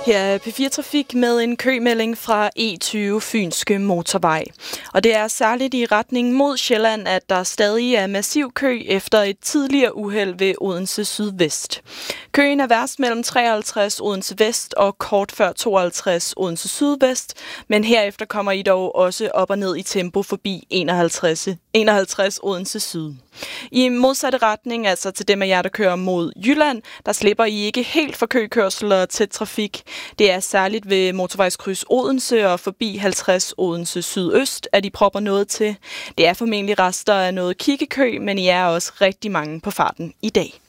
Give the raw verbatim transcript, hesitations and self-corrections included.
Her er P fire Trafik med en kømelding fra E tyve Fynske Motorvej. Og det er særligt i retning mod Sjælland, at der stadig er massiv kø efter et tidligere uheld ved Odense Sydvest. Køen er værst mellem treoghalvtreds Odense Vest og kort før tooghalvtreds Odense Sydvest, men herefter kommer I dog også op og ned i tempo forbi enoghalvtreds, enoghalvtreds Odense Syd. I modsatte retning, altså til dem af jer, der kører mod Jylland, der slipper I ikke helt for køkørsel og tæt trafik. Det er særligt ved motorvejskryds Odense og forbi halvtreds Odense Sydøst, at I propper noget til. Det er formentlig rester af noget kiggekø, men I er også rigtig mange på farten i dag.